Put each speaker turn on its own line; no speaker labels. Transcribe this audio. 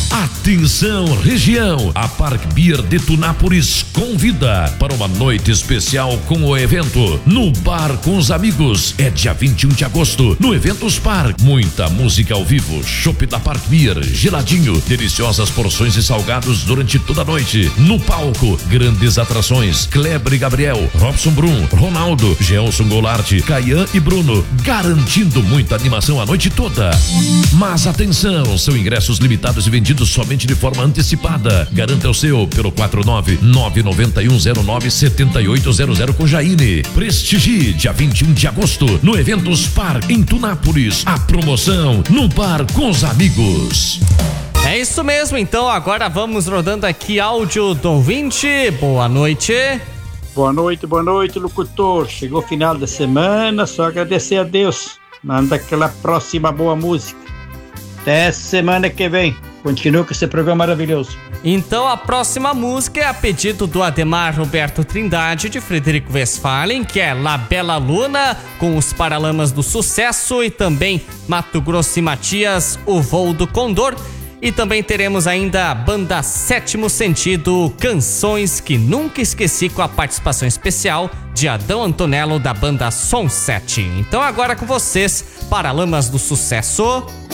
Atenção, região! A Park Beer de Tunápolis convida para uma noite especial com o evento No Bar com os Amigos. É dia 21 de agosto, no Eventos Park. Muita música ao vivo, chopp da Park Beer, geladinho, deliciosas porções de salgados durante toda a noite. No palco, grandes atrações: Kleber e Gabriel, Robson Brum, Ronaldo, Gelson Goulart, Caian e Bruno, garantindo muita animação a noite toda. Mas atenção, são ingressos limitados e vendidos somente de forma antecipada. Garanta o seu pelo 49991097800 com Jaine. Prestigie dia 21 de agosto no Eventos Park em Tunápolis. A promoção No Bar com os Amigos.
É isso mesmo, então agora vamos rodando aqui áudio do ouvinte. Boa noite.
Boa noite, locutor. Chegou o final da semana, só agradecer a Deus. Manda aquela próxima boa música. Até semana que vem. Continua com esse programa maravilhoso.
Então a próxima música é a pedido do Ademar Roberto Trindade, de Frederico Westphalen, que é La Bela Luna, com os Paralamas do Sucesso, e também Mato Grosso e Matias, O Voo do Condor. E também teremos ainda a banda Sétimo Sentido, Canções que Nunca Esqueci, com a participação especial de Adão Antonello, da banda Som 7. Então agora com vocês, Paralamas do Sucesso.